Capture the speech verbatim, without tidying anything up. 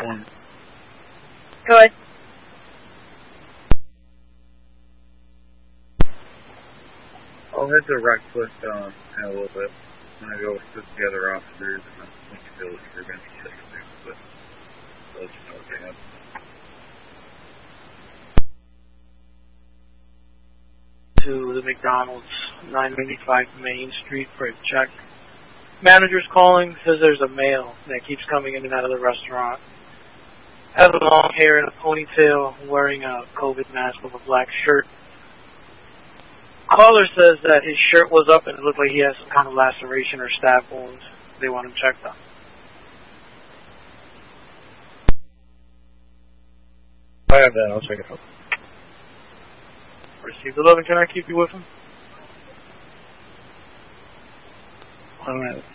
one. Go ahead. I'll head to Ratcliffe um, in a little bit. I'm going to go with the other officers and then we can deal with if you're going to be sick soon, but I'll let you know what they have. To the McDonald's, nine ninety-five Main Street for a check. Manager's calling, says there's a male that keeps coming in and out of the restaurant. Has long hair and a ponytail, wearing a COVID mask with a black shirt. Caller says that his shirt was up and it looked like he has some kind of laceration or stab wounds. They want him checked on. I have that. I'll check it out. Received eleven. Can I keep you with him? All right.